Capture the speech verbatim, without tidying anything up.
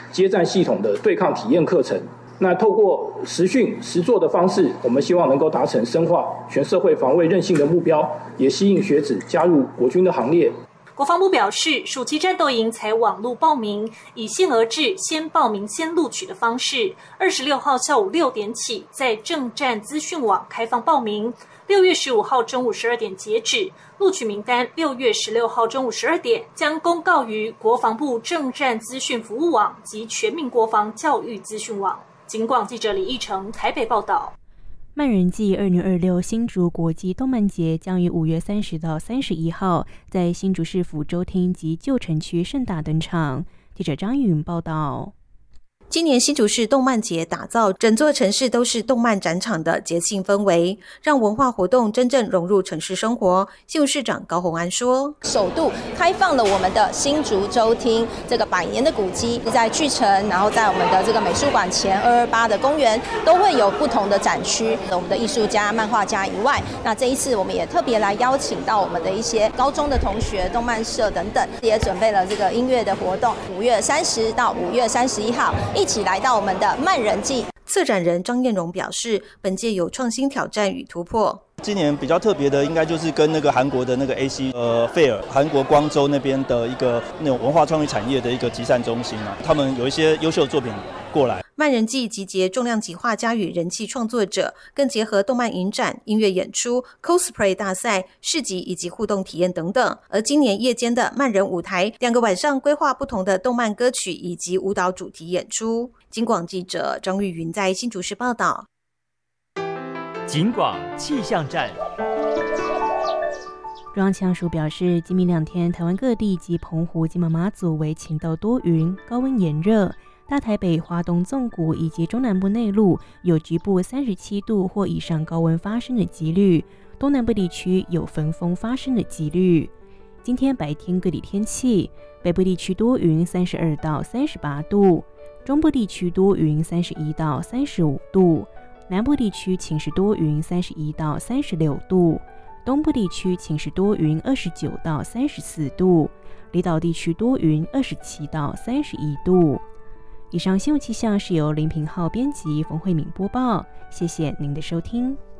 接战系统的对抗体验课程。那透过实训实作的方式，我们希望能够达成深化全社会防卫韧性的目标，也吸引学子加入国军的行列。 国防部表示，暑期战斗营采网络报名，以限额制先报名先录取的方式。二十六号下午六点起，在政战资讯网开放报名。六月十五号中午十二点截止，录取名单六月十六号中午十二点将公告于国防部政战资讯服务网及全民国防教育资讯网。警广记者李义成台北报道。 漫人祭二零二六新竹国际动漫节将于五月三十到三十一号在新竹市府州厅及旧城区盛大登场。记者张云报道。 今年新竹市动漫节打造整座城市都是动漫展场的节庆氛围，让文化活动真正融入城市生活。新竹市长高虹安说， 首度开放了我们的新竹州厅这个百年的古迹，在巨城，然后在我们的这个美术馆前二二八的公园都会有不同的展区。我们的艺术家、漫画家以外，那这一次我们也特别来邀请到我们的一些高中的同学、动漫社等等，也准备了这个音乐的活动。五月三十到五月三十一号。一起来到我们的漫人祭。 策展人张彦荣表示，本届有创新挑战与突破。 今年比较特别的，应该就是跟那个韩国的那个 A C 呃 Fair， 韩国光州那边的一个那种文化创意产业的一个集散中心啊，他们有一些优秀的作品过来。 漫人祭集结重量级画家与人气创作者，更结合动漫影展、音乐演出、cosplay 大赛、市集以及互动体验等等。而今年夜间的漫人舞台，两个晚上规划不同的动漫歌曲以及舞蹈主题演出。警广记者张玉云在新竹市报道。 警广气象站。 中央气象署表示，今明两天台湾各地及澎湖、金门、马祖为晴到多云，高温炎热。大台北、花东纵谷以及中南部内陆有局部三十七度或以上高温发生的几率，东南部地区有焚风发生的几率。今天白天各地天气，北部地区多云，三十二到三十八度；中部地区多云，三十一到三十五度；南部地区晴时多云，三十一到三十六度；东部地区晴时多云，二十九到三十四度；离岛地区多云，二十七到三十一度。以上新闻气象是由林平浩编辑，冯慧敏播报，谢谢您的收听。